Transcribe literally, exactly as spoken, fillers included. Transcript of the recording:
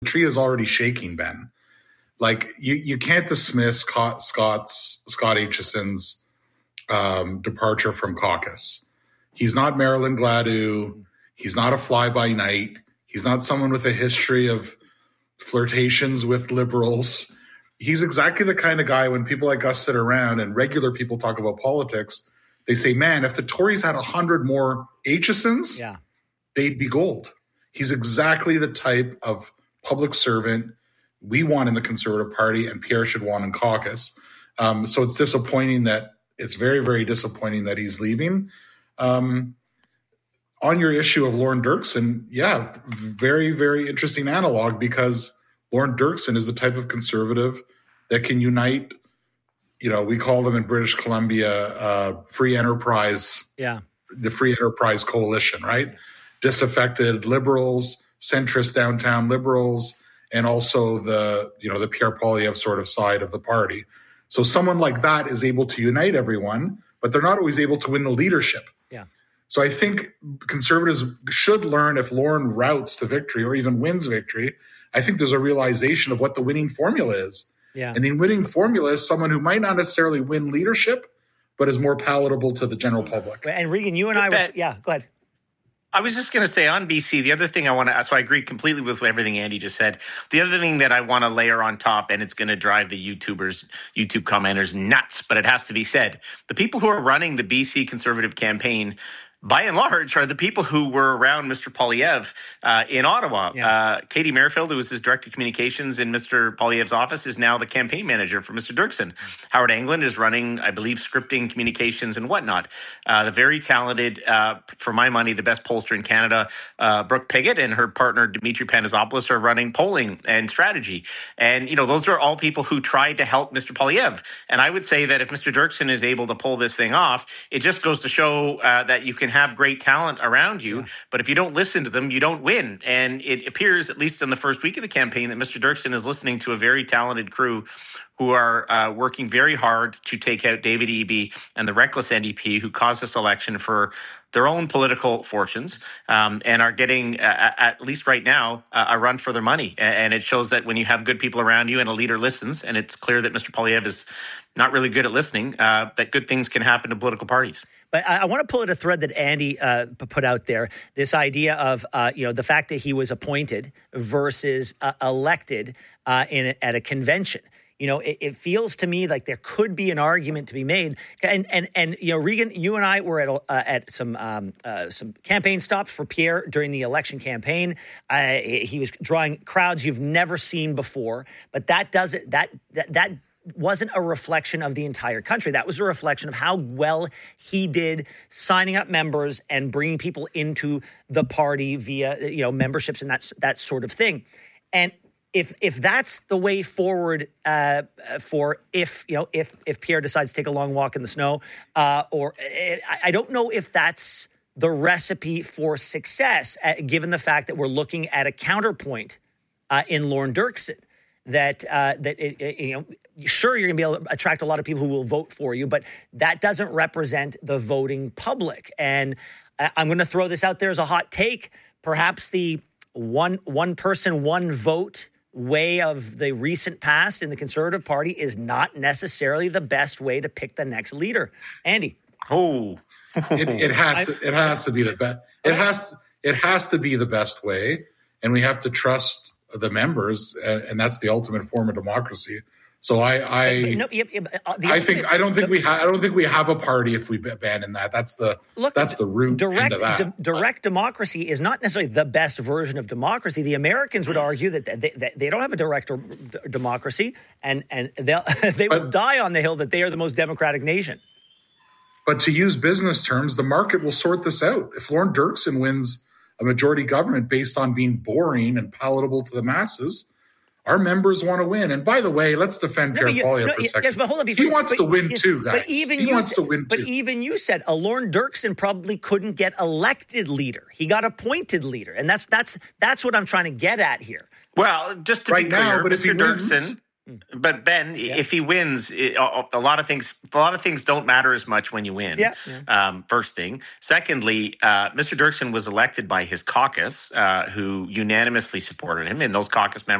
tree is already shaking, Ben. Like, you, you can't dismiss Scott, Scott's, Scott Aitchison's um, departure from caucus. He's not Marilyn Gladue. He's not a fly-by-night. He's not someone with a history of flirtations with liberals. He's exactly the kind of guy, when people like us sit around and regular people talk about politics, they say, man, if the Tories had one hundred more Aitchisons, yeah. they'd be gold. He's exactly the type of public servant we want in the Conservative Party and Pierre should want in caucus. Um, so it's disappointing that it's very, very disappointing that he's leaving. Um, on your issue of Lorne Dirksen, yeah, very, very interesting analog, because Lorne Dirksen is the type of conservative that can unite, you know, we call them in British Columbia uh, free enterprise, yeah, the free enterprise coalition, right? Disaffected liberals, centrist downtown liberals, and also the, you know, the Pierre Poilievre sort of side of the party. So someone like that is able to unite everyone, but they're not always able to win the leadership. Yeah. So I think Conservatives should learn, if Lorne routes to victory or even wins victory, I think there's a realization of what the winning formula is. Yeah. And the winning formula is someone who might not necessarily win leadership, but is more palatable to the general public. And Regan, you and I were, yeah, go ahead. I was just going to say on B C, the other thing I want to, so I agree completely with everything Andy just said. The other thing that I want to layer on top, and it's going to drive the YouTubers, YouTube commenters nuts, but it has to be said. The people who are running the B C Conservative campaign, by and large, are the people who were around Mister Poilievre uh, in Ottawa. Yeah. Uh, Katie Merrifield, who was his director of communications in Mister Poilievre's office, is now the campaign manager for Mister Dirksen. Mm. Howard England is running, I believe, scripting, communications, and whatnot. Uh, the very talented, uh, for my money, the best pollster in Canada, uh, Brooke Pigott, and her partner Dimitri Panagopoulos are running polling and strategy. And, you know, those are all people who tried to help Mister Poilievre. And I would say that if Mister Dirksen is able to pull this thing off, it just goes to show uh, that you can have great talent around you, yeah. but if you don't listen to them, you don't win. And it appears, at least in the first week of the campaign, that Mister Dirksen is listening to a very talented crew who are uh, working very hard to take out David Eby and the reckless N D P who caused this election for their own political fortunes, um, and are getting, uh, at least right now, uh, a run for their money. And it shows that when you have good people around you and a leader listens, and it's clear that Mister Poilievre is not really good at listening, uh, that good things can happen to political parties. But I, I want to pull at a thread that Andy uh, put out there, this idea of, uh, you know, the fact that he was appointed versus uh, elected uh, in at a convention. You know, it, it feels to me like there could be an argument to be made. And, and, and you know, Regan, you and I were at uh, at some um, uh, some campaign stops for Pierre during the election campaign. Uh, he was drawing crowds you've never seen before. But that doesn't that that that. wasn't a reflection of the entire country. That was a reflection of how well he did signing up members and bringing people into the party via, you know, memberships and that, that sort of thing. And if if that's the way forward uh, for if, you know, if if Pierre decides to take a long walk in the snow, uh, or I, I don't know if that's the recipe for success, uh, given the fact that we're looking at a counterpoint uh, in Lorne Dirksen. That uh, that it, it, you know, sure, you're going to be able to attract a lot of people who will vote for you, but that doesn't represent the voting public. And I'm going to throw this out there as a hot take. Perhaps the one one person, one vote way of the recent past in the Conservative Party is not necessarily the best way to pick the next leader. Andy, oh, it, it has to, it has to be the best. It has it has to be the best way, and we have to trust the members, and that's the ultimate form of democracy. So I, I, no, yeah, yeah, uh, I think I don't think the, we ha- I don't think we have a party if we abandon that. That's the look, that's the root direct, into that. D- direct democracy is not necessarily the best version of democracy. The Americans would argue that they, that they don't have a direct d- democracy, and and they'll they but, will die on the hill that they are the most democratic nation. But to use business terms, the market will sort this out. If Lorne Dirksen wins a majority government based on being boring and palatable to the masses, our members want to win. And by the way, let's defend no, Pierre you, Poilievre no, for a second. Yes, but hold on, before, he wants but, to win yes, too, guys. But even he you wants said, to win but too. But even you said a Lorne Dirksen probably couldn't get elected leader. He got appointed leader. And that's that's that's what I'm trying to get at here. Well, just to right be clear, now, but Mister if he Dirksen, wins, But Ben, Yeah. if he wins, it, a, a lot of things, a lot of things don't matter as much when you win. Yeah. yeah. Um, first thing. Secondly, uh, Mister Dirksen was elected by his caucus, uh, who unanimously supported him, and those caucus members